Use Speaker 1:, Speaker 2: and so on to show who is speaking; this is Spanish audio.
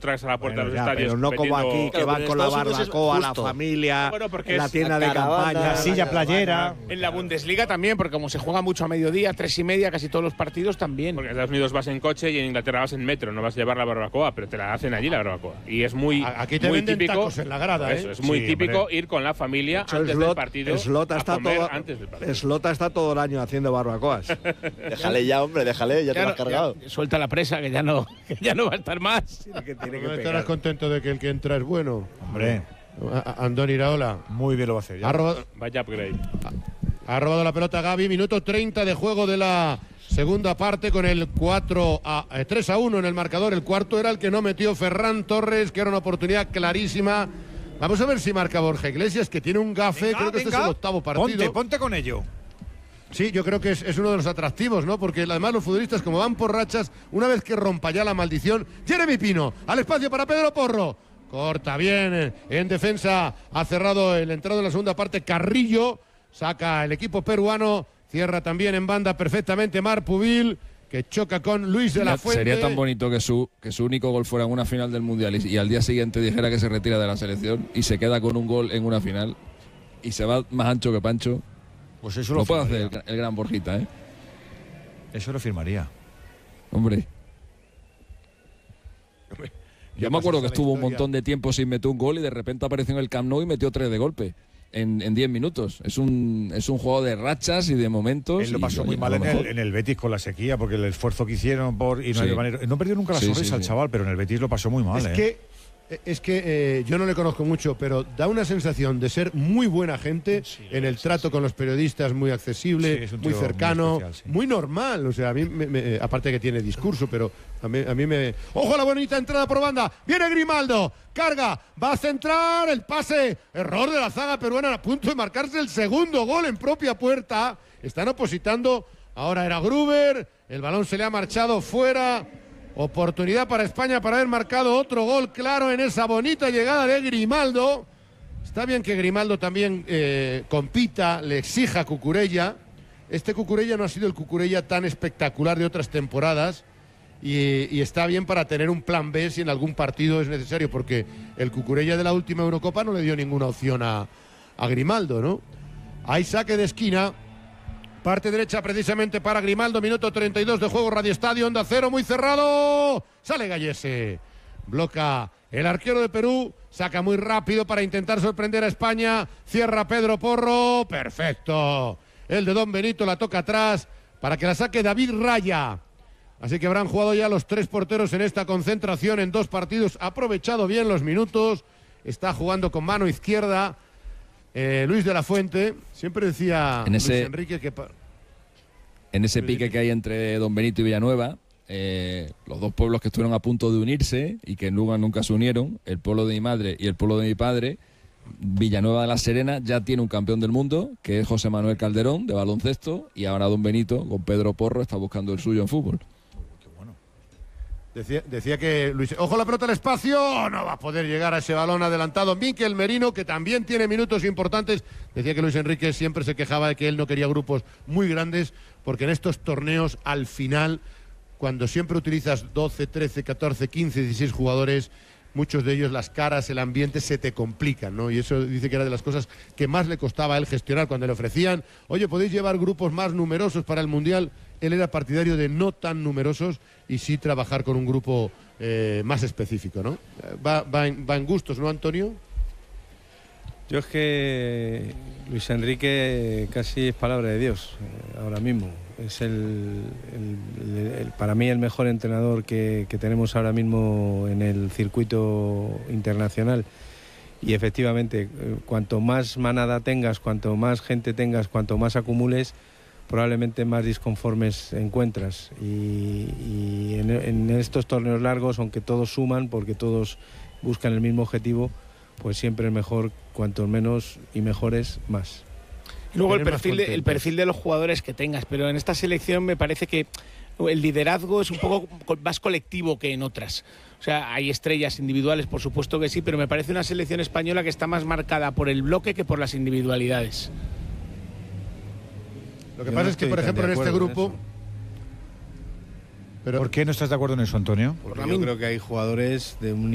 Speaker 1: ultras a la puerta de los
Speaker 2: ya,
Speaker 1: estadios.
Speaker 2: pero no como aquí, que van con la barbacoa, la familia, la tienda de campaña,
Speaker 3: la silla playera.
Speaker 4: En la Bundesliga también, porque como se juega mucho a mediodía, 3:30, casi todos los partidos también.
Speaker 1: Porque en Estados Unidos vas en coche y en Inglaterra vas en metro, no vas a llevar la barbacoa, pero te la hacen allí la barbacoa. Y es muy,
Speaker 3: Aquí te
Speaker 1: muy
Speaker 3: venden
Speaker 1: típico.
Speaker 3: tacos en la grada,
Speaker 1: Eso, es muy típico ir con la familia antes del partido.
Speaker 2: Slota está todo el año haciendo barbacoas.
Speaker 5: Déjale ya, hombre, déjale, ya te lo has cargado.
Speaker 4: Suelta la presa, que ya no va a estar más.
Speaker 3: ¿No estarás contento de que el que entra es bueno?
Speaker 6: Hombre.
Speaker 3: Andón Iraola.
Speaker 6: Muy bien lo va a hacer. Ya.
Speaker 1: Vaya upgrade.
Speaker 3: Ha robado la pelota Gavi, minuto 30 de juego de la segunda parte con el 3-1 en el marcador. El cuarto era el que no metió Ferran Torres, que era una oportunidad clarísima. Vamos a ver si marca Borja Iglesias, que tiene un gafe. Creo que este es el octavo partido.
Speaker 6: Ponte con ello.
Speaker 3: Sí, yo creo que es uno de los atractivos, ¿no? Porque además los futbolistas, como van por rachas, una vez que rompa ya la maldición, Jeremy Pino, al espacio para Pedro Porro. Corta bien, en defensa ha cerrado el entrado en la segunda parte Carrillo, saca el equipo peruano, cierra también en banda perfectamente Marc Pubil, que choca con Luis de la Fuente.
Speaker 7: Sería tan bonito que su único gol fuera en una final del Mundial y al día siguiente dijera que se retira de la selección y se queda con un gol en una final y se va más ancho que Pancho.
Speaker 6: Pues eso
Speaker 7: lo puede hacer el gran Borjita, ¿eh?
Speaker 6: Eso lo firmaría.
Speaker 7: Hombre. Yo me acuerdo que estuvo un montón de tiempo sin meter un gol y de repente apareció en el Camp Nou y metió 3 de golpe en 10 minutos. Es un juego de rachas y de momentos.
Speaker 6: Él lo pasó muy mal en el Betis con la sequía, porque el esfuerzo que hicieron no perdió nunca la sonrisa el chaval, pero en el Betis lo pasó muy mal.
Speaker 3: Es que yo no le conozco mucho, pero da una sensación de ser muy buena gente en el trato con los periodistas, muy accesible, muy cercano, muy, especial, muy normal. O sea, a mí, aparte que tiene discurso, pero a mí me... ¡Ojo a la bonita entrada por banda! ¡Viene Grimaldo! ¡Carga! ¡Va a centrar! ¡El pase! Error de la zaga peruana a punto de marcarse el segundo gol en propia puerta. Están opositando. Ahora era Gruber. El balón se le ha marchado fuera. Oportunidad para España para haber marcado otro gol claro en esa bonita llegada de Grimaldo. Está bien que Grimaldo también compita, le exija a Cucurella. Este Cucurella no ha sido el Cucurella tan espectacular de otras temporadas y está bien para tener un plan B si en algún partido es necesario, porque el Cucurella de la última Eurocopa no le dio ninguna opción a Grimaldo, ¿no? Hay saque de esquina. Parte derecha precisamente para Grimaldo, minuto 32 de juego, Radio Estadio, Onda Cero, muy cerrado. Sale Gallese. Bloca el arquero de Perú, saca muy rápido para intentar sorprender a España. Cierra Pedro Porro, perfecto. El de Don Benito la toca atrás para que la saque David Raya. Así que habrán jugado ya los 3 porteros en esta concentración en 2 partidos. Ha aprovechado bien los minutos. Está jugando con mano izquierda. Luis de la Fuente, siempre decía Luis Enrique que...
Speaker 7: En ese pique que hay entre Don Benito y Villanueva, los dos pueblos que estuvieron a punto de unirse y que en Lugo nunca se unieron, el pueblo de mi madre y el pueblo de mi padre, Villanueva de la Serena ya tiene un campeón del mundo, que es José Manuel Calderón, de baloncesto, y ahora Don Benito, con Pedro Porro, está buscando el suyo en fútbol.
Speaker 3: Decía que Luis... ¡Ojo la pelota al espacio! No va a poder llegar a ese balón adelantado. Mikel Merino, que también tiene minutos importantes. Decía que Luis Enrique siempre se quejaba de que él no quería grupos muy grandes, porque en estos torneos, al final, cuando siempre utilizas 12, 13, 14, 15, 16 jugadores, muchos de ellos, las caras, el ambiente se te complican, ¿no? Y eso dice que era de las cosas que más le costaba a él gestionar cuando le ofrecían, oye, ¿podéis llevar grupos más numerosos para el Mundial? Él era partidario de no tan numerosos y sí trabajar con un grupo más específico, ¿no? Va en gustos, ¿no, Antonio?
Speaker 8: Yo es que Luis Enrique casi es palabra de Dios ahora mismo. Es para mí el mejor entrenador que tenemos ahora mismo en el circuito internacional. Y efectivamente, cuanto más manada tengas, cuanto más gente tengas, cuanto más acumules, probablemente más disconformes encuentras. Y en estos torneos largos, aunque todos suman, porque todos buscan el mismo objetivo, pues siempre es mejor, cuanto menos y mejores, más.
Speaker 4: Y luego el perfil de los jugadores que tengas, pero en esta selección me parece que el liderazgo es un poco más colectivo que en otras. O sea, hay estrellas individuales, por supuesto que sí, pero me parece una selección española que está más marcada por el bloque que por las individualidades.
Speaker 3: Lo que pasa es que, por ejemplo, en este grupo...
Speaker 6: ¿Por qué no estás de acuerdo en eso, Antonio?
Speaker 8: Porque yo creo que hay jugadores de un